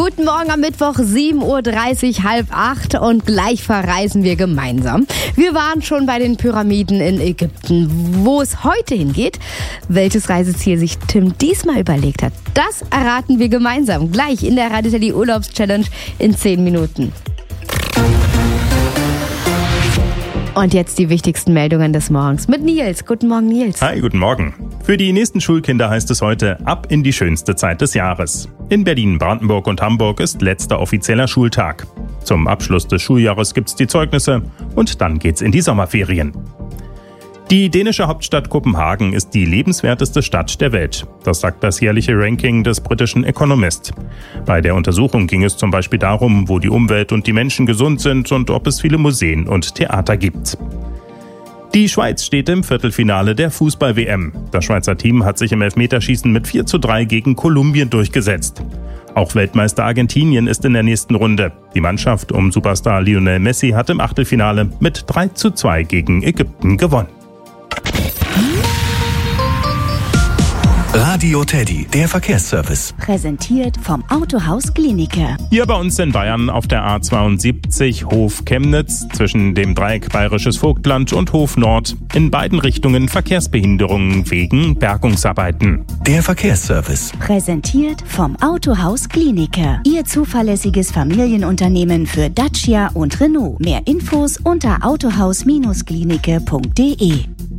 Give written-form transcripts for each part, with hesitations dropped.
Guten Morgen am Mittwoch, 7.30 Uhr, 7:30 und gleich verreisen wir gemeinsam. Wir waren schon bei den Pyramiden in Ägypten. Wo es heute hingeht, welches Reiseziel sich Tim diesmal überlegt hat, das erraten wir gemeinsam. Gleich in der Radio Teddy Urlaubschallenge in 10 Minuten. Und jetzt die wichtigsten Meldungen des Morgens mit Nils. Guten Morgen, Nils. Hi, guten Morgen. Für die nächsten Schulkinder heißt es heute ab in die schönste Zeit des Jahres. In Berlin, Brandenburg und Hamburg ist letzter offizieller Schultag. Zum Abschluss des Schuljahres gibt's die Zeugnisse und dann geht's in die Sommerferien. Die dänische Hauptstadt Kopenhagen ist die lebenswerteste Stadt der Welt. Das sagt das jährliche Ranking des britischen Economist. Bei der Untersuchung ging es zum Beispiel darum, wo die Umwelt und die Menschen gesund sind und ob es viele Museen und Theater gibt. Die Schweiz steht im Viertelfinale der Fußball-WM. Das Schweizer Team hat sich im Elfmeterschießen mit 4:3 gegen Kolumbien durchgesetzt. Auch Weltmeister Argentinien ist in der nächsten Runde. Die Mannschaft um Superstar Lionel Messi hat im Achtelfinale mit 3:2 gegen Ägypten gewonnen. Radio Teddy, der Verkehrsservice. Präsentiert vom Autohaus Glienicke. Hier bei uns in Bayern auf der A72 Hof Chemnitz zwischen dem Dreieck Bayerisches Vogtland und Hof Nord. In beiden Richtungen Verkehrsbehinderungen wegen Bergungsarbeiten. Der Verkehrsservice. Präsentiert vom Autohaus Glienicke. Ihr zuverlässiges Familienunternehmen für Dacia und Renault. Mehr Infos unter autohaus-glienicke.de.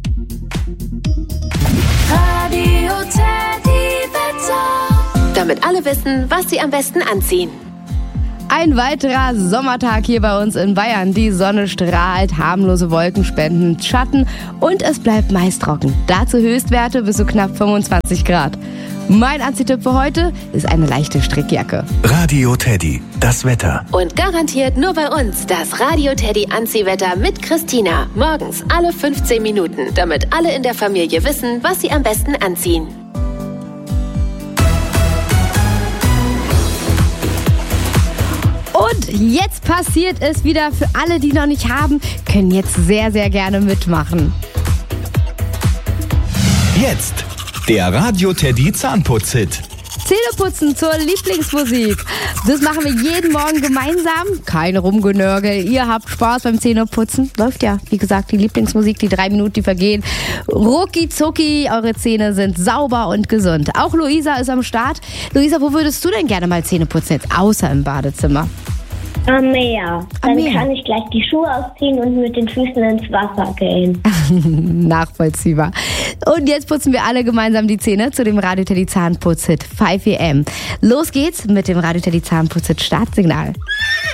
Radio Teddy Wetter. Damit alle wissen, was sie am besten anziehen. Ein weiterer Sommertag hier bei uns in Bayern. Die Sonne strahlt, harmlose Wolken spenden Schatten und es bleibt meist trocken. Dazu Höchstwerte bis zu knapp 25 Grad. Mein Anziehtipp für heute ist eine leichte Strickjacke. Radio Teddy, das Wetter. Und garantiert nur bei uns das Radio Teddy Anziehwetter mit Christina. Morgens alle 15 Minuten, damit alle in der Familie wissen, was sie am besten anziehen. Und jetzt passiert es wieder. Für alle, die noch nicht haben, können jetzt sehr, sehr gerne mitmachen. Jetzt der Radio Teddy Zahnputz-Hit. Zähneputzen zur Lieblingsmusik. Das machen wir jeden Morgen gemeinsam. Kein Rumgenörgel. Ihr habt Spaß beim Zähneputzen. Läuft ja, wie gesagt, die Lieblingsmusik, die 3 Minuten, die vergehen. Rucki zucki, eure Zähne sind sauber und gesund. Auch Luisa ist am Start. Luisa, wo würdest du denn gerne mal Zähne putzen jetzt, außer im Badezimmer? Am Meer. Dann Meer. kann ich gleich die Schuhe ausziehen und mit den Füßen ins Wasser gehen. Nachvollziehbar. Und jetzt putzen wir alle gemeinsam die Zähne zu dem Radio Teddy Zahnputz-Hit 5 AM. Los geht's mit dem Radio Teddy Zahnputz-Hit Startsignal.